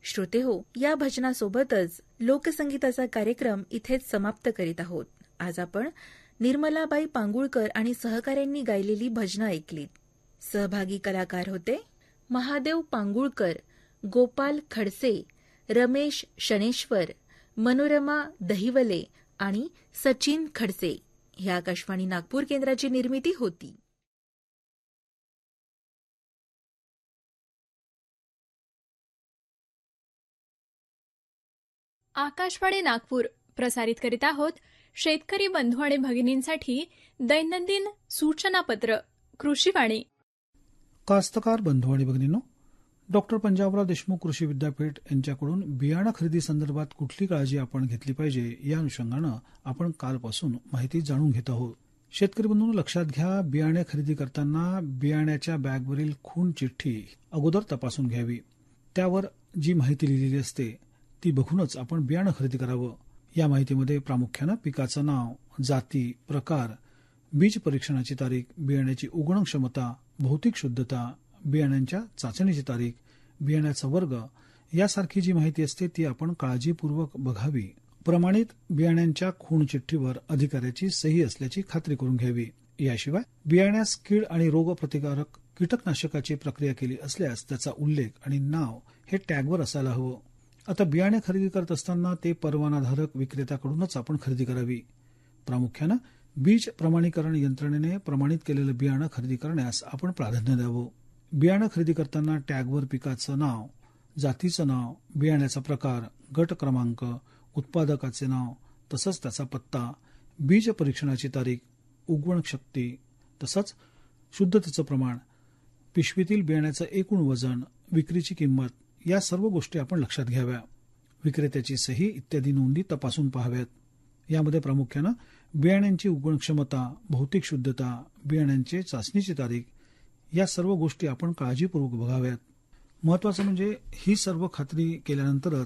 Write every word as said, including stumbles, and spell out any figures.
श्रोतेहो, या भजनासोबतच लोकसंगीताचा कार्यक्रम इथेच समाप्त करीत आहोत. आज आपण निर्मलाबाई पांगुळकर आणि सहकाऱ्यांनी गायलेली भजनं ऐकलीत. सहभागी कलाकार होते महादेव पांगुळकर, गोपाल खडसे, रमेश शनेश्वर, मनोरमा दहिवले आणि सचिन खडसे. ही आकाशवाणी नागपूर केंद्राची निर्मिती होती. आकाशवाणी नागपूर प्रसारित करीत आहोत शेतकरी बंधू आणि भगिनींसाठी दैनंदिन सूचनापत्र कृषीवाणी. कास्तकार बंधू आणि भगिनींनो, डॉक्टर पंजाबराव देशमुख कृषी विद्यापीठ यांच्याकडून बियाणं खरेदी संदर्भात कुठली काळजी आपण घेतली पाहिजे या अनुषंगानं आपण कालपासून माहिती जाणून घेत आहोत. शेतकरी बंधूंनो, लक्षात घ्या, बियाणे खरेदी करताना बियाण्याच्या बॅगवरील खूण चिठ्ठी अगोदर तपासून घ्यावी. त्यावर जी माहिती लिहिलेली असते ती बघूनच आपण बियाणं खरेदी करावं. या माहितीमध्ये प्रामुख्यानं पिकाचं नाव, जाती, प्रकार, बीज परीक्षणाची तारीख, बियाण्याची उगवण क्षमता, भौतिक शुद्धता, बियाण्यांच्या चाचणीची तारीख, बियाण्याचा वर्ग यासारखी जी माहिती असते ती आपण काळजीपूर्वक बघावी. प्रमाणित बियाण्यांच्या खूण चिठ्ठीवर अधिकाऱ्याची सही असल्याची खात्री करून घ्यावी. याशिवाय बियाण्यास कीड आणि रोगप्रतिकारक कीटकनाशकाची प्रक्रिया केली असल्यास त्याचा उल्लेख आणि नाव हे टॅगवर असायला हवं. आता बियाणे खरेदी करत असताना ते परवानाधारक विक्रेत्याकडूनच आपण खरेदी करावी. प्रामुख्यानं बीज प्रमाणीकरण यंत्रणेने प्रमाणित केलेलं बियाणं खरेदी करण्यास आपण प्राधान्य द्यावं. बियाणं खरेदी करताना टॅगवर पिकाचं नाव, जातीचं नाव, बियाण्याचा प्रकार, गट क्रमांक, उत्पादकाचे नाव तसंच त्याचा पत्ता, बीज परीक्षणाची तारीख, उगवण शक्ती तसंच शुद्धतेचं प्रमाण, पिशवीतील बियाण्याचं एकूण वजन, विक्रीची किंमत या सर्व गोष्टी आपण लक्षात घ्याव्या. विक्रेत्याची सही इत्यादी नोंदी तपासून पाहाव्यात. यामध्ये प्रामुख्यानं बियाण्यांची उगवण क्षमता, भौतिक शुद्धता, बियाण्यांची चाचणीची तारीख या सर्व गोष्टी आपण काळजीपूर्वक बघाव्यात. महत्वाचं म्हणजे ही सर्व खात्री केल्यानंतरच